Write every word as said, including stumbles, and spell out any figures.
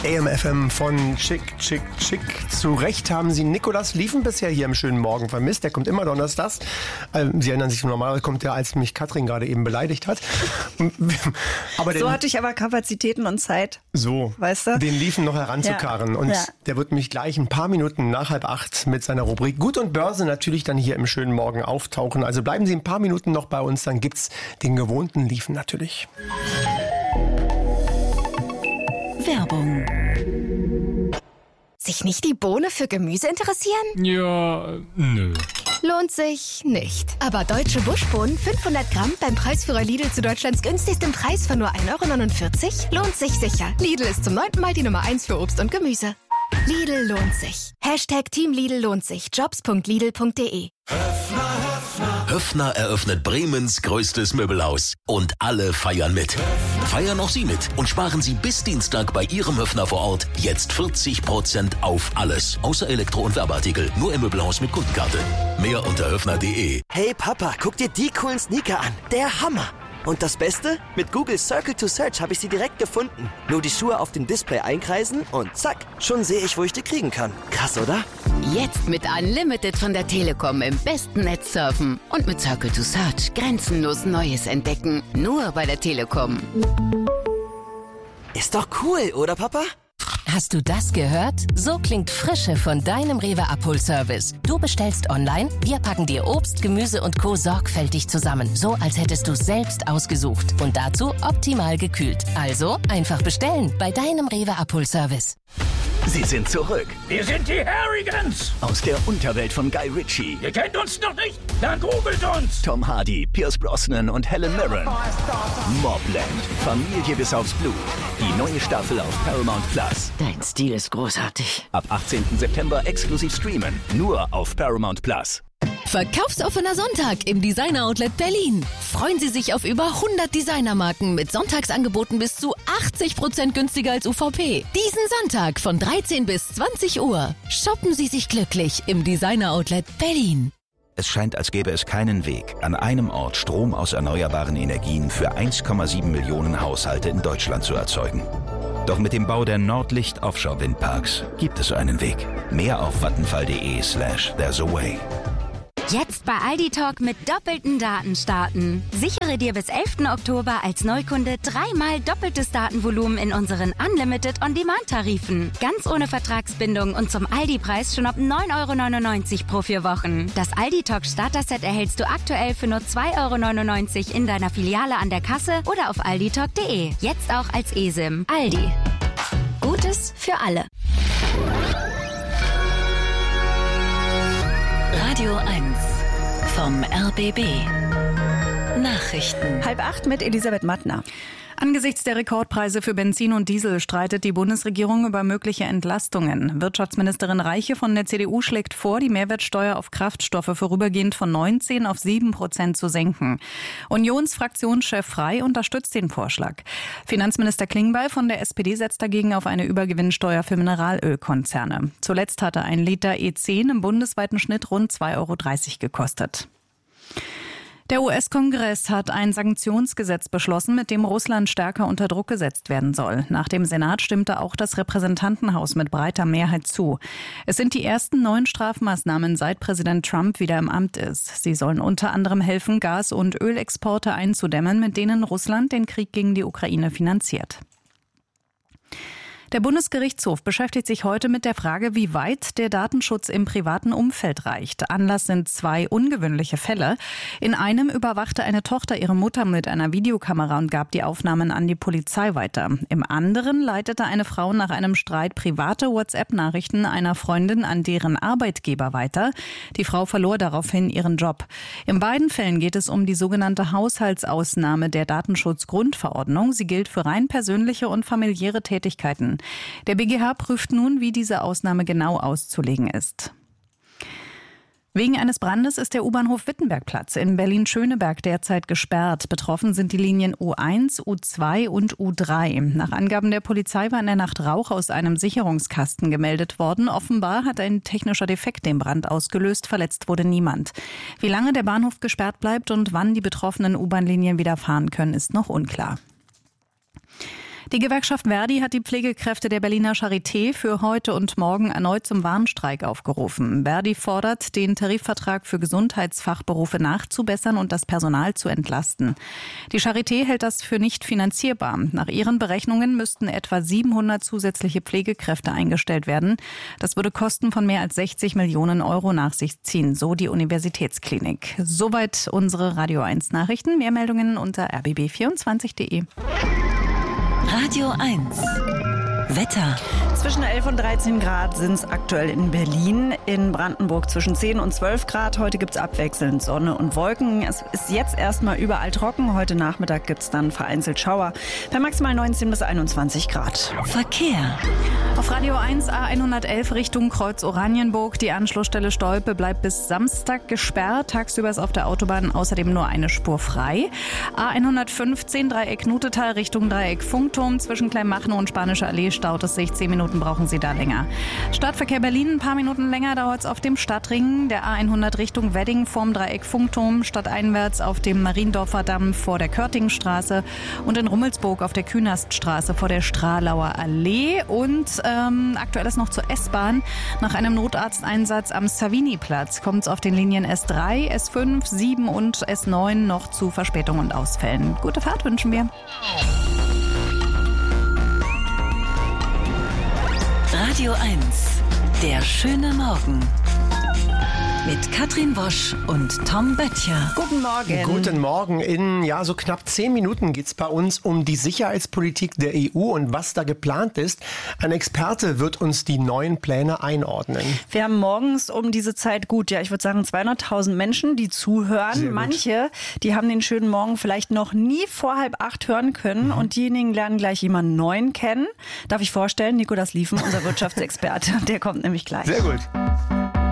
A M F M von Chick, Chick, Chick. Zu Recht haben Sie Nikolaus Liefen bisher hier im schönen Morgen vermisst. Der kommt immer donnerstags. Sie erinnern sich, normalerweise kommt der, als mich Katrin gerade eben beleidigt hat. Aber so den, hatte ich aber Kapazitäten und Zeit. So, weißt du? Den Liefen noch heranzukarren. Ja. Und ja. der wird mich gleich ein paar Minuten nach halb acht mit seiner Rubrik Gut und Börse natürlich dann hier im schönen Morgen auftauchen. Also bleiben Sie ein paar Minuten noch bei uns, dann gibt's den gewohnten Liefen natürlich. Werbung. Sich nicht die Bohne für Gemüse interessieren? Ja, nö. Lohnt sich nicht. Aber deutsche Buschbohnen fünfhundert Gramm beim Preisführer Lidl zu Deutschlands günstigstem Preis von nur ein Euro neunundvierzig lohnt sich sicher. Lidl ist zum neunten Mal die Nummer eins für Obst und Gemüse. Lidl lohnt sich. Hashtag Team Lidl lohnt sich. Jobs punkt lidl punkt de. Höffner, Höffner. Höffner eröffnet Bremens größtes Möbelhaus. Und alle feiern mit. Höffner. Feiern auch Sie mit und sparen Sie bis Dienstag bei Ihrem Höffner vor Ort jetzt vierzig Prozent auf alles. Außer Elektro- und Werbeartikel. Nur im Möbelhaus mit Kundenkarte. Mehr unter höffner punkt de. Hey Papa, guck dir die coolen Sneaker an. Der Hammer. Und das Beste? Mit Google Circle to Search habe ich sie direkt gefunden. Nur die Schuhe auf dem Display einkreisen und zack, schon sehe ich, wo ich die kriegen kann. Krass, oder? Jetzt mit Unlimited von der Telekom im besten Netz surfen. Und mit Circle to Search grenzenlos Neues entdecken. Nur bei der Telekom. Ist doch cool, oder Papa? Hast du das gehört? So klingt Frische von deinem Rewe-Abholservice. Du bestellst online, wir packen dir Obst, Gemüse und Co. sorgfältig zusammen. So, als hättest du selbst ausgesucht. Und dazu optimal gekühlt. Also einfach bestellen bei deinem Rewe-Abholservice. Sie sind zurück. Wir sind die Harrigans. Aus der Unterwelt von Guy Ritchie. Ihr kennt uns noch nicht? Dann googelt uns. Tom Hardy, Pierce Brosnan und Helen Mirren. Mobland. Familie bis aufs Blut. Die neue Staffel auf Paramount Plus. Dein Stil ist großartig. Ab achtzehnten September exklusiv streamen. Nur auf Paramount Plus. Verkaufsoffener Sonntag im Designer Outlet Berlin. Freuen Sie sich auf über hundert Designermarken mit Sonntagsangeboten bis zu achtzig Prozent günstiger als U V P. Diesen Sonntag von dreizehn bis zwanzig Uhr. Shoppen Sie sich glücklich im Designer Outlet Berlin. Es scheint, als gäbe es keinen Weg, an einem Ort Strom aus erneuerbaren Energien für eins Komma sieben Millionen Haushalte in Deutschland zu erzeugen. Doch mit dem Bau der Nordlicht Offshore Windparks gibt es einen Weg. Mehr auf vattenfall.de slash there's a way. Jetzt bei Aldi Talk mit doppelten Daten starten. Sichere dir bis elften Oktober als Neukunde dreimal doppeltes Datenvolumen in unseren Unlimited On-Demand-Tarifen. Ganz ohne Vertragsbindung und zum Aldi-Preis schon ab neun Euro neunundneunzig pro vier Wochen. Das Aldi Talk Starter-Set erhältst du aktuell für nur zwei Euro neunundneunzig in deiner Filiale an der Kasse oder auf aldi talk punkt de. Jetzt auch als eSIM. Aldi. Gutes für alle. Radio eins vom R B B. Nachrichten. Halb acht mit Elisabeth Mattner. Angesichts der Rekordpreise für Benzin und Diesel streitet die Bundesregierung über mögliche Entlastungen. Wirtschaftsministerin Reiche von der C D U schlägt vor, die Mehrwertsteuer auf Kraftstoffe vorübergehend von neunzehn auf sieben Prozent zu senken. Unionsfraktionschef Frey unterstützt den Vorschlag. Finanzminister Klingbeil von der S P D setzt dagegen auf eine Übergewinnsteuer für Mineralölkonzerne. Zuletzt hatte ein Liter E zehn im bundesweiten Schnitt rund zwei Euro dreißig gekostet. Der U S-Kongress hat ein Sanktionsgesetz beschlossen, mit dem Russland stärker unter Druck gesetzt werden soll. Nach dem Senat stimmte auch das Repräsentantenhaus mit breiter Mehrheit zu. Es sind die ersten neuen Strafmaßnahmen, seit Präsident Trump wieder im Amt ist. Sie sollen unter anderem helfen, Gas- und Ölexporte einzudämmen, mit denen Russland den Krieg gegen die Ukraine finanziert. Der Bundesgerichtshof beschäftigt sich heute mit der Frage, wie weit der Datenschutz im privaten Umfeld reicht. Anlass sind zwei ungewöhnliche Fälle. In einem überwachte eine Tochter ihre Mutter mit einer Videokamera und gab die Aufnahmen an die Polizei weiter. Im anderen leitete eine Frau nach einem Streit private WhatsApp-Nachrichten einer Freundin an deren Arbeitgeber weiter. Die Frau verlor daraufhin ihren Job. In beiden Fällen geht es um die sogenannte Haushaltsausnahme der Datenschutzgrundverordnung. Sie gilt für rein persönliche und familiäre Tätigkeiten. Der B G H prüft nun, wie diese Ausnahme genau auszulegen ist. Wegen eines Brandes ist der U-Bahnhof Wittenbergplatz in Berlin-Schöneberg derzeit gesperrt. Betroffen sind die Linien U eins, U zwei und U drei. Nach Angaben der Polizei war in der Nacht Rauch aus einem Sicherungskasten gemeldet worden. Offenbar hat ein technischer Defekt den Brand ausgelöst. Verletzt wurde niemand. Wie lange der Bahnhof gesperrt bleibt und wann die betroffenen U-Bahn-Linien wieder fahren können, ist noch unklar. Die Gewerkschaft Verdi hat die Pflegekräfte der Berliner Charité für heute und morgen erneut zum Warnstreik aufgerufen. Verdi fordert, den Tarifvertrag für Gesundheitsfachberufe nachzubessern und das Personal zu entlasten. Die Charité hält das für nicht finanzierbar. Nach ihren Berechnungen müssten etwa siebenhundert zusätzliche Pflegekräfte eingestellt werden. Das würde Kosten von mehr als sechzig Millionen Euro nach sich ziehen, so die Universitätsklinik. Soweit unsere Radio eins Nachrichten. Mehr Meldungen unter r b b vierundzwanzig punkt d e. Radio eins. Wetter. Zwischen elf und dreizehn Grad sind es aktuell in Berlin. In Brandenburg zwischen zehn und zwölf Grad. Heute gibt es abwechselnd Sonne und Wolken. Es ist jetzt erstmal überall trocken. Heute Nachmittag gibt es dann vereinzelt Schauer. Bei maximal neunzehn bis einundzwanzig Grad. Verkehr. Auf Radio eins A hundertelf Richtung Kreuz Oranienburg. Die Anschlussstelle Stolpe bleibt bis Samstag gesperrt. Tagsüber ist auf der Autobahn außerdem nur eine Spur frei. A hundertfünfzehn Dreieck Nutetal Richtung Dreieck Funkturm. Zwischen Kleinmachnow und Spanische Allee staut es sich. Zehn Minuten brauchen Sie da länger. Stadtverkehr Berlin ein paar Minuten länger dauert es auf dem Stadtring. Der A hundert Richtung Wedding vorm Dreieck Funkturm. Stadteinwärts auf dem Mariendorfer Damm vor der Körtingstraße. Und in Rummelsburg auf der Künaststraße vor der Stralauer Allee. Und ähm, aktuell ist noch zur S-Bahn. Nach einem Notarzteinsatz am Savini-Platz kommt es auf den Linien S drei, S fünf, sieben und S neun noch zu Verspätungen und Ausfällen. Gute Fahrt wünschen wir. Radio eins. Der schöne Morgen. Mit Katrin Wosch und Tom Böttcher. Guten Morgen. Guten Morgen. In ja so knapp zehn Minuten geht es bei uns um die Sicherheitspolitik der E U und was da geplant ist. Ein Experte wird uns die neuen Pläne einordnen. Wir haben morgens um diese Zeit gut, ja ich würde sagen zweihunderttausend Menschen, die zuhören. Manche, die haben den schönen Morgen vielleicht noch nie vor halb acht hören können. Mhm. Und diejenigen lernen gleich jemanden Neuen kennen. Darf ich vorstellen, Nico Das Liefen, unser Wirtschaftsexperte, der kommt nämlich gleich. Sehr gut.